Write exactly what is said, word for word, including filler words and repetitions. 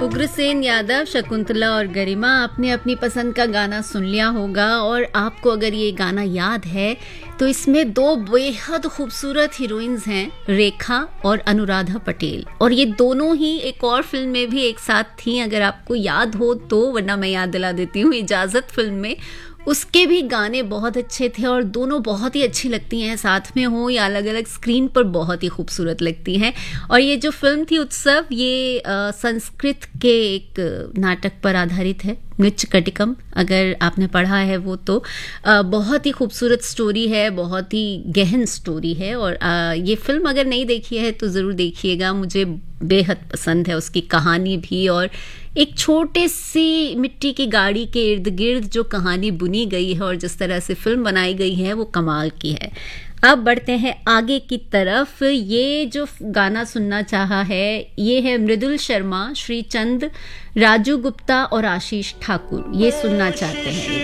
उग्रसेन यादव, शकुंतला और गरिमा, आपने अपनी पसंद का गाना सुन लिया होगा। और आपको अगर ये गाना याद है तो इसमें दो बेहद खूबसूरत हीरोइंस हैं, रेखा और अनुराधा पटेल, और ये दोनों ही एक और फिल्म में भी एक साथ थी, अगर आपको याद हो तो, वरना मैं याद दिला देती हूँ। इजाज़त फिल्म में उसके भी गाने बहुत अच्छे थे और दोनों बहुत ही अच्छी लगती हैं, साथ में हो या अलग अलग स्क्रीन पर बहुत ही खूबसूरत लगती हैं। और ये जो फिल्म थी उत्सव, ये आ, संस्कृत के एक नाटक पर आधारित है, मृच्छकटिकम। अगर आपने पढ़ा है वो तो आ, बहुत ही खूबसूरत स्टोरी है, बहुत ही गहन स्टोरी है। और आ, ये फिल्म अगर नहीं देखी है तो ज़रूर देखिएगा, मुझे बेहद पसंद है उसकी कहानी भी। और एक छोटे सी मिट्टी की गाड़ी के इर्द गिर्द जो कहानी बुनी गई है और जिस तरह से फिल्म बनाई गई है वो कमाल की है। अब बढ़ते हैं आगे की तरफ। ये जो गाना सुनना चाहा है ये है मृदुल शर्मा, श्रीचंद, राजू गुप्ता और आशीष ठाकुर, ये सुनना चाहते हैं।